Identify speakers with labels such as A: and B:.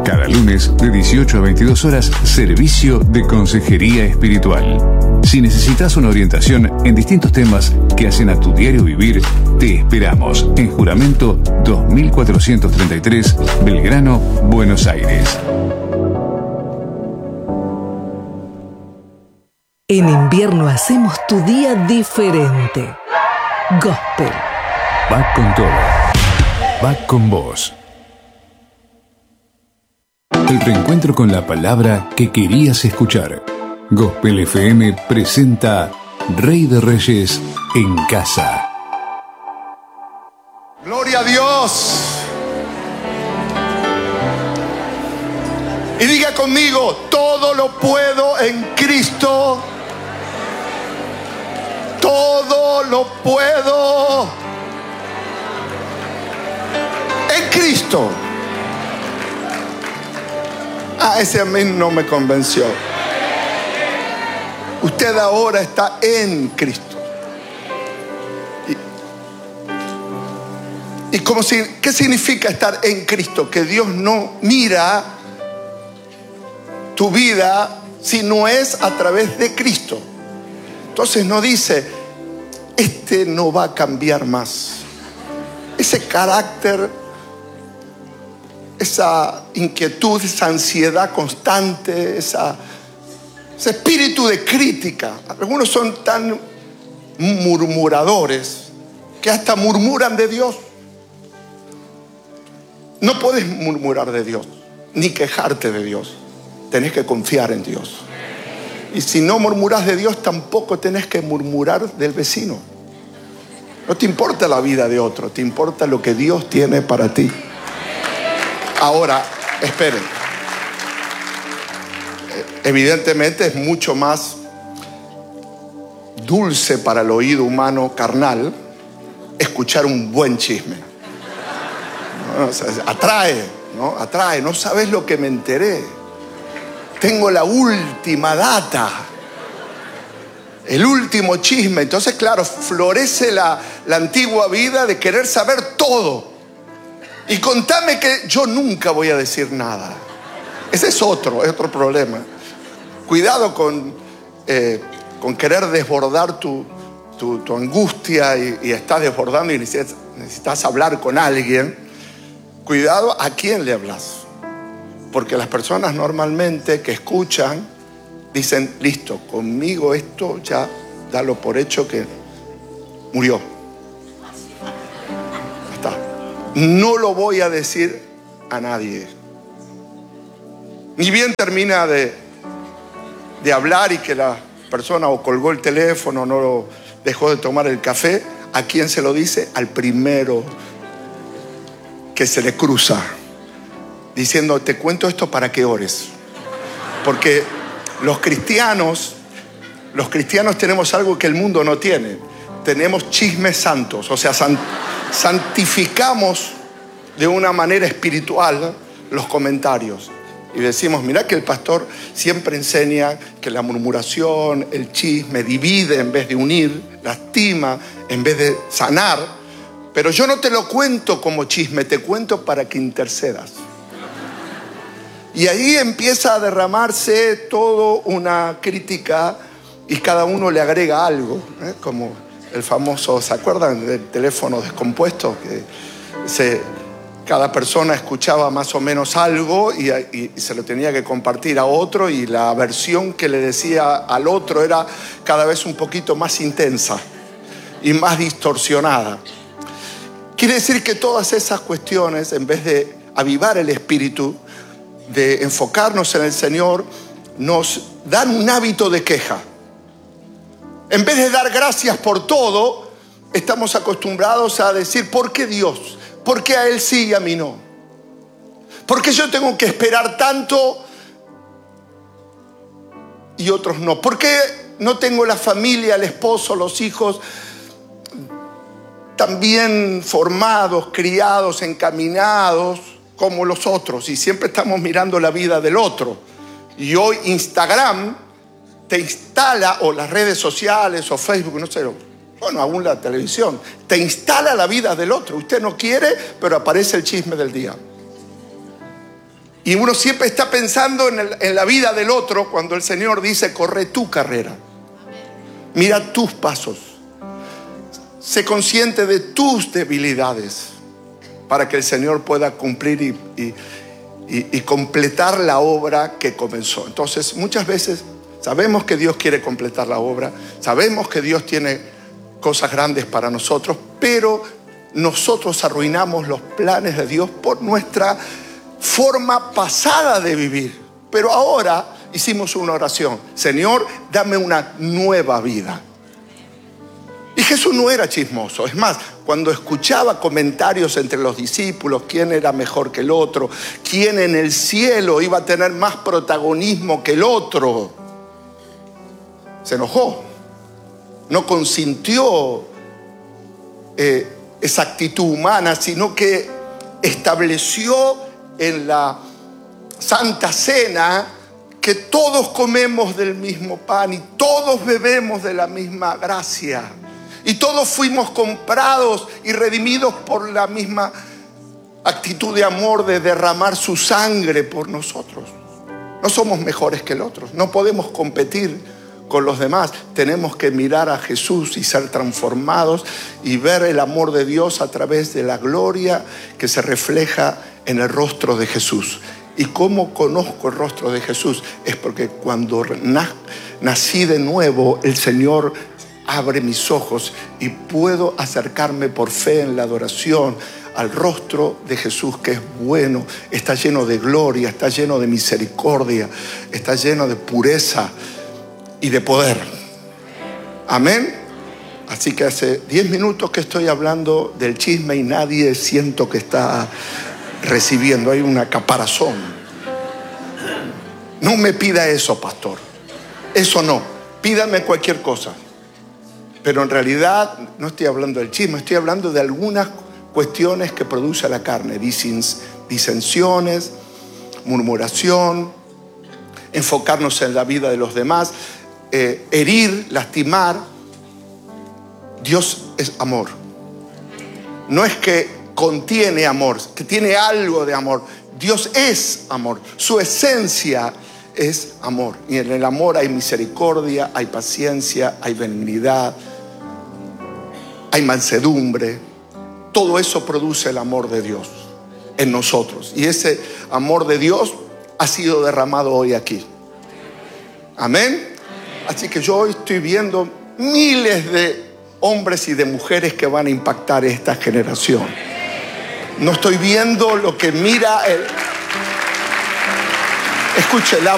A: Cada lunes de 18 a 22 horas, servicio de consejería espiritual. Si necesitas una orientación en distintos temas que hacen a tu diario vivir, te esperamos en Juramento 2433, Belgrano, Buenos Aires.
B: En invierno hacemos tu día diferente. Gospel.
A: Va con todo. Va con vos. El reencuentro con la palabra que querías escuchar. Gospel FM presenta Rey de Reyes en casa.
C: ¡Gloria a Dios! Y diga conmigo, todo lo puedo en Cristo. Todo lo puedo en Cristo. Ese a mí no me convenció. Usted ahora está en Cristo. ¿Qué significa estar en Cristo? Que Dios no mira tu vida si no es a través de Cristo. Entonces no dice, este no va a cambiar más. Ese carácter, esa inquietud, esa ansiedad constante, ese espíritu de crítica. Algunos son tan murmuradores que hasta murmuran de Dios. No puedes murmurar de Dios, ni quejarte de Dios. Tenés que confiar en Dios. Y si no murmuras de Dios, tampoco tenés que murmurar del vecino. No te importa la vida de otro, te importa lo que Dios tiene para ti. Ahora, esperen. Evidentemente es mucho más dulce para el oído humano carnal escuchar un buen chisme. ¿No? O sea, atrae, ¿no? Atrae. No sabes lo que me enteré. Tengo la última data. El último chisme. Entonces, claro, florece la antigua vida de querer saber todo. Y contame que yo nunca voy a decir nada. Ese es otro problema. Cuidado con querer desbordar tu angustia y estás desbordando y necesitas hablar con alguien. Cuidado a quién le hablas. Porque las personas normalmente que escuchan dicen, listo, conmigo esto ya dalo por hecho que murió. Ya está. No lo voy a decir a nadie. Ni bien termina de hablar y que la persona o colgó el teléfono o no dejó de tomar el café, ¿a quién se lo dice? Al primero que se le cruza. Diciendo, te cuento esto para que ores. Porque los cristianos tenemos algo que el mundo no tiene. Tenemos chismes santos. O sea, santificamos de una manera espiritual los comentarios. Y decimos, mirá que el pastor siempre enseña que la murmuración, el chisme divide en vez de unir, lastima en vez de sanar. Pero yo no te lo cuento como chisme, te cuento para que intercedas. Y ahí empieza a derramarse toda una crítica y cada uno le agrega algo, como el famoso, ¿se acuerdan del teléfono descompuesto? Que cada persona escuchaba más o menos algo y se lo tenía que compartir a otro y la versión que le decía al otro era cada vez un poquito más intensa y más distorsionada. Quiere decir que todas esas cuestiones, en vez de avivar el espíritu, de enfocarnos en el Señor, nos dan un hábito de queja. En vez de dar gracias por todo, estamos acostumbrados a decir, ¿por qué Dios? ¿Por qué a Él sí y a mí no? ¿Por qué yo tengo que esperar tanto y otros no? ¿Por qué no tengo la familia, el esposo, los hijos tan bien formados, criados, encaminados como los otros? Y siempre estamos mirando la vida del otro. Y hoy Instagram te instala, o las redes sociales, o Facebook, no sé, bueno, aún la televisión, te instala la vida del otro. Usted no quiere, pero aparece el chisme del día. Y uno siempre está pensando en la vida del otro cuando el Señor dice: corre tu carrera. Mira tus pasos. Sé consciente de tus debilidades para que el Señor pueda cumplir y completar la obra que comenzó. Entonces, muchas veces sabemos que Dios quiere completar la obra, sabemos que Dios tiene cosas grandes para nosotros, pero nosotros arruinamos los planes de Dios por nuestra forma pasada de vivir. Pero ahora hicimos una oración: Señor, dame una nueva vida. Y Jesús no era chismoso. Es más, cuando escuchaba comentarios entre los discípulos, quién era mejor que el otro, quién en el cielo iba a tener más protagonismo que el otro, se enojó. No consintió esa actitud humana, sino que estableció en la Santa Cena que todos comemos del mismo pan y todos bebemos de la misma gracia. Y todos fuimos comprados y redimidos por la misma actitud de amor de derramar su sangre por nosotros. No somos mejores que el otro. No podemos competir con los demás. Tenemos que mirar a Jesús y ser transformados y ver el amor de Dios a través de la gloria que se refleja en el rostro de Jesús. ¿Y cómo conozco el rostro de Jesús? Es porque cuando nací de nuevo, el Señor abre mis ojos y puedo acercarme por fe en la adoración al rostro de Jesús, que es bueno, está lleno de gloria, está lleno de misericordia, está lleno de pureza y de poder. Amén. Así que hace 10 minutos que estoy hablando del chisme y nadie siento que está recibiendo. Hay una caparazón. No me pida eso, pastor. Eso no. Pídame cualquier cosa. Pero en realidad no estoy hablando del chisme, estoy hablando de algunas cuestiones que produce la carne. Disensiones, murmuración, enfocarnos en la vida de los demás, herir, lastimar. Dios es amor. No es que contiene amor, que tiene algo de amor. Dios es amor. Su esencia es amor. Y en el amor hay misericordia, hay paciencia, hay benignidad, hay mansedumbre. Todo eso produce el amor de Dios en nosotros. Y ese amor de Dios ha sido derramado hoy aquí. Amén. Así que yo hoy estoy viendo miles de hombres y de mujeres que van a impactar esta generación. No estoy viendo lo que mira el... Escuche, la